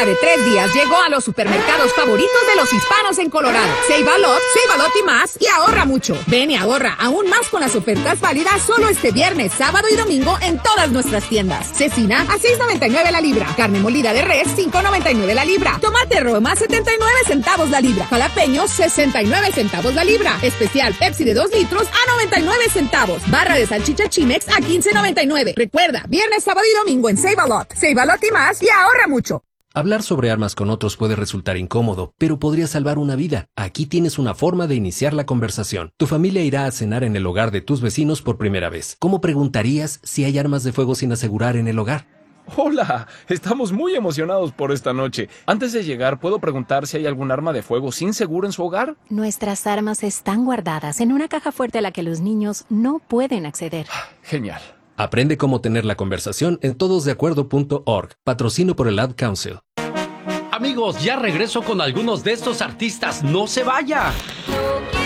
oferta de 3 días llegó a los supermercados favoritos de los hispanos en Colorado. Save a lot y más y ahorra mucho. Ven y ahorra aún más con las ofertas válidas solo este viernes, sábado y domingo en todas nuestras tiendas. Cecina a $6.99 la libra. Carne molida de res, $5.99 la libra. Tomate Roma, 79 centavos la libra. Jalapeños, 69 centavos la libra. Especial Pepsi de 2 litros a 99 centavos. Barra de salchicha Chimex a $15.99. Recuerda, viernes, sábado y domingo en Save a Lot y más y ahorra mucho. Hablar sobre armas con otros puede resultar incómodo, pero podría salvar una vida. Aquí tienes una forma de iniciar la conversación. Tu familia irá a cenar en el hogar de tus vecinos por primera vez. ¿Cómo preguntarías si hay armas de fuego sin asegurar en el hogar? Hola, estamos muy emocionados por esta noche. Antes de llegar, ¿puedo preguntar si hay algún arma de fuego sin seguro en su hogar? Nuestras armas están guardadas en una caja fuerte a la que los niños no pueden acceder. Genial. Aprende cómo tener la conversación en todosdeacuerdo.org. Patrocino por el Ad Council. Amigos, ya regreso con algunos de estos artistas. ¡No se vaya!